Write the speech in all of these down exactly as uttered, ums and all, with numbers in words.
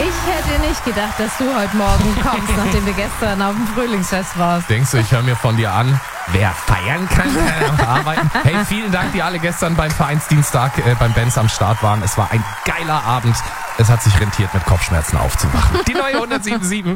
Ich hätte nicht gedacht, dass du heute Morgen kommst, nachdem du gestern auf dem Frühlingsfest warst. Denkst du, ich höre mir von dir an, wer feiern kann, kann auch arbeiten. Hey, vielen Dank, die alle gestern beim Vereinsdienstag äh, beim Benz am Start waren. Es war ein geiler Abend. Es hat sich rentiert, mit Kopfschmerzen aufzuwachen. Die neue hundertsieben Komma sieben.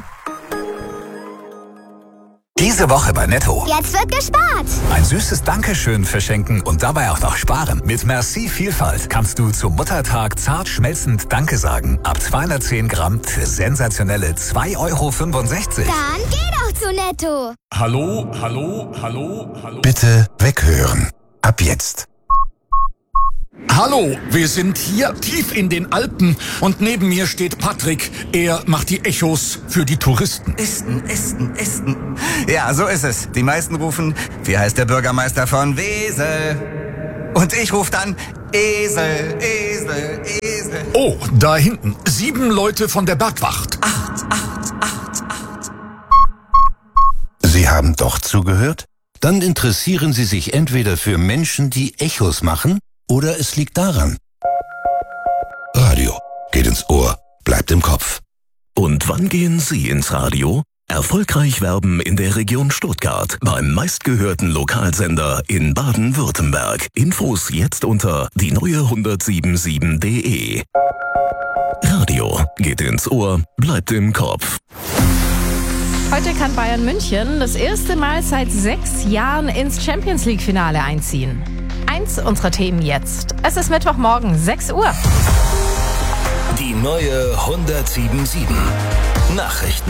Diese Woche bei Netto. Jetzt wird gespart. Ein süßes Dankeschön verschenken und dabei auch noch sparen. Mit Merci Vielfalt kannst du zum Muttertag zart schmelzend Danke sagen. Ab zweihundertzehn Gramm für sensationelle zwei Euro fünfundsechzig. Dann geh doch zu Netto. Hallo, hallo, hallo, hallo. Bitte weghören. Ab jetzt. Hallo, wir sind hier tief in den Alpen und neben mir steht Patrick. Er macht die Echos für die Touristen. Esten, Esten, Esten. Ja, so ist es. Die meisten rufen, wie heißt der Bürgermeister von Wesel? Und ich rufe dann, Esel, Esel, Esel. Oh, da hinten. Sieben Leute von der Bergwacht. Acht, acht, acht, acht. Sie haben doch zugehört? Dann interessieren Sie sich entweder für Menschen, die Echos machen, oder es liegt daran. Radio geht ins Ohr, bleibt im Kopf. Und wann gehen Sie ins Radio? Erfolgreich werben in der Region Stuttgart beim meistgehörten Lokalsender in Baden-Württemberg. Infos jetzt unter die neue hundertsieben Komma sieben punkt de. Radio geht ins Ohr, bleibt im Kopf. Heute kann Bayern München das erste Mal seit sechs Jahren ins Champions-League-Finale einziehen. Eins unserer Themen jetzt. Es ist Mittwochmorgen, sechs Uhr. Die neue hundertsieben Komma sieben. Nachrichten.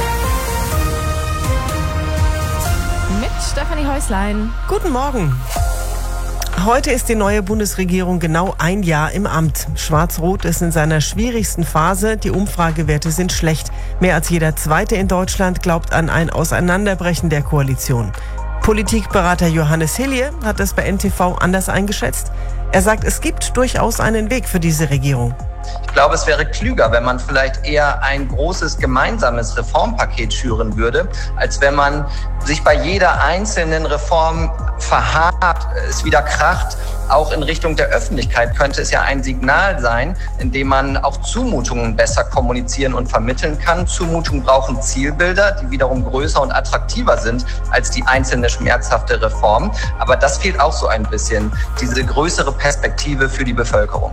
Mit Stefanie Häuslein. Guten Morgen. Heute ist die neue Bundesregierung genau ein Jahr im Amt. Schwarz-Rot ist in seiner schwierigsten Phase. Die Umfragewerte sind schlecht. Mehr als jeder Zweite in Deutschland glaubt an ein Auseinanderbrechen der Koalition. Politikberater Johannes Hilje hat es bei N T V anders eingeschätzt. Er sagt, es gibt durchaus einen Weg für diese Regierung. Ich glaube, es wäre klüger, wenn man vielleicht eher ein großes gemeinsames Reformpaket schüren würde, als wenn man sich bei jeder einzelnen Reform verharrt, es wieder kracht. Auch in Richtung der Öffentlichkeit könnte es ja ein Signal sein, in dem man auch Zumutungen besser kommunizieren und vermitteln kann. Zumutungen brauchen Zielbilder, die wiederum größer und attraktiver sind als die einzelne schmerzhafte Reform. Aber das fehlt auch so ein bisschen, diese größere Perspektive für die Bevölkerung.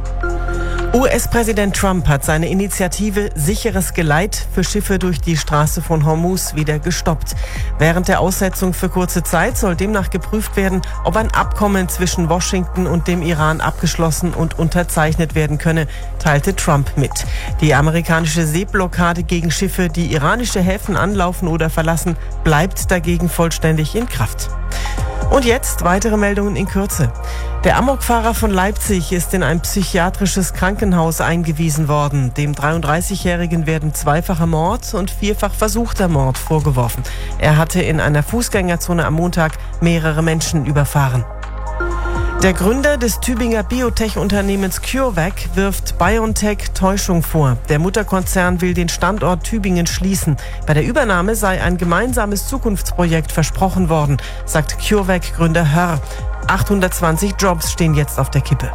U S-Präsident Trump hat seine Initiative Sicheres Geleit für Schiffe durch die Straße von Hormuz wieder gestoppt. Während der Aussetzung für kurze Zeit soll demnach geprüft werden, ob ein Abkommen zwischen Washington und dem Iran abgeschlossen und unterzeichnet werden könne, teilte Trump mit. Die amerikanische Seeblockade gegen Schiffe, die iranische Häfen anlaufen oder verlassen, bleibt dagegen vollständig in Kraft. Und jetzt weitere Meldungen in Kürze. Der Amokfahrer von Leipzig ist in ein psychiatrisches Krankenhaus eingewiesen worden. Dem dreiunddreißigjährigen werden zweifacher Mord und vierfach versuchter Mord vorgeworfen. Er hatte in einer Fußgängerzone am Montag mehrere Menschen überfahren. Der Gründer des Tübinger Biotech-Unternehmens CureVac wirft BioNTech Täuschung vor. Der Mutterkonzern will den Standort Tübingen schließen. Bei der Übernahme sei ein gemeinsames Zukunftsprojekt versprochen worden, sagt CureVac-Gründer Hörr. achthundertzwanzig Jobs stehen jetzt auf der Kippe.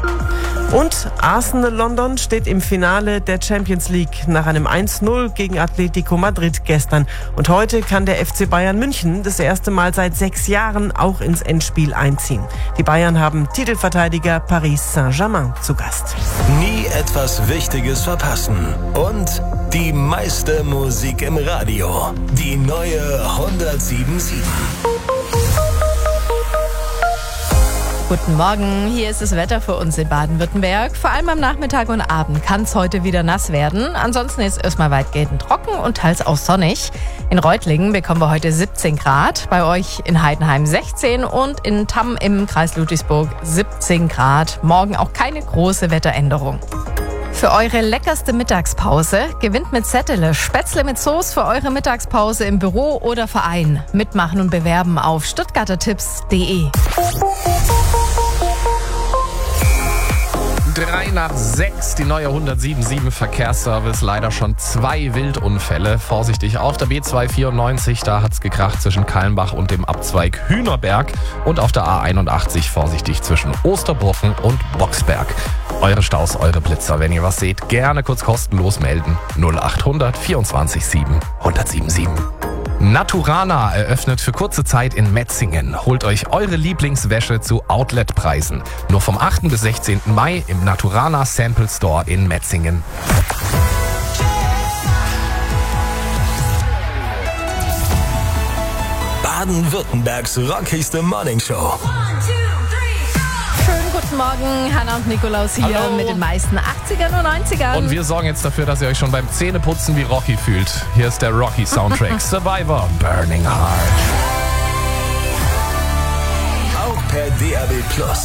Und Arsenal London steht im Finale der Champions League nach einem eins null gegen Atletico Madrid gestern. Und heute kann der F C Bayern München das erste Mal seit sechs Jahren auch ins Endspiel einziehen. Die Bayern haben Titelverteidiger Paris Saint-Germain zu Gast. Nie etwas Wichtiges verpassen. Und die meiste Musik im Radio. Die neue hundertsieben Komma sieben. Guten Morgen, hier ist das Wetter für uns in Baden-Württemberg. Vor allem am Nachmittag und Abend kann es heute wieder nass werden. Ansonsten ist es erstmal weitgehend trocken und teils auch sonnig. In Reutlingen bekommen wir heute siebzehn Grad, bei euch in Heidenheim sechzehn und in Tamm im Kreis Ludwigsburg siebzehn Grad. Morgen auch keine große Wetteränderung. Für eure leckerste Mittagspause gewinnt mit Zettele Spätzle mit Soße für eure Mittagspause im Büro oder Verein. Mitmachen und bewerben auf stuttgartertipps punkt de. drei nach sechs, die neue hundertsiebenundsiebzig Verkehrsservice. Leider schon zwei Wildunfälle. Vorsichtig auf der B zweihundertvierundneunzig, da hat's gekracht zwischen Kallenbach und dem Abzweig Hühnerberg. Und auf der A einundachtzig vorsichtig zwischen Osterbrücken und Boxberg. Eure Staus, eure Blitzer, wenn ihr was seht, gerne kurz kostenlos melden. null achthundert vierundzwanzig sieben hundertsiebenundsiebzig. Naturana eröffnet für kurze Zeit in Metzingen. Holt euch eure Lieblingswäsche zu Outletpreisen. Nur vom achten bis sechzehnten Mai im Naturana Sample Store in Metzingen. Baden-Württembergs rockigste Morningshow. Schönen guten Morgen, Hannah und Nikolaus hier. Hallo. Mit den meisten achtzigern und neunzigern. Und wir sorgen jetzt dafür, dass ihr euch schon beim Zähneputzen wie Rocky fühlt. Hier ist der Rocky-Soundtrack Survivor, Burning Heart. Auch per D A B Plus.